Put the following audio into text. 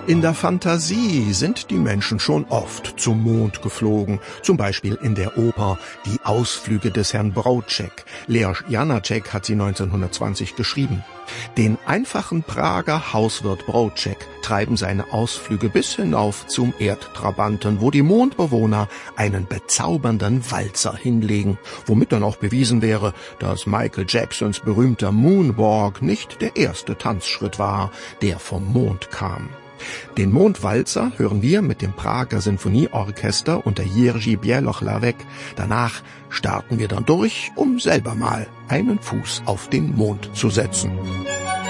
In der Fantasie sind die Menschen schon oft zum Mond geflogen, zum Beispiel in der Oper Die Ausflüge des Herrn Brołczek. Leoš Janáček hat sie 1920 geschrieben. Den einfachen Prager Hauswirt Brołczek treiben seine Ausflüge bis hinauf zum Erdtrabanten, wo die Mondbewohner einen bezaubernden Walzer hinlegen, womit dann auch bewiesen wäre, dass Michael Jacksons berühmter Moonwalk nicht der erste Tanzschritt war, der vom Mond kam. Den Mondwalzer hören wir mit dem Prager Sinfonieorchester unter Jiří Bělohlávek. Danach starten wir dann durch, um selber mal einen Fuß auf den Mond zu setzen.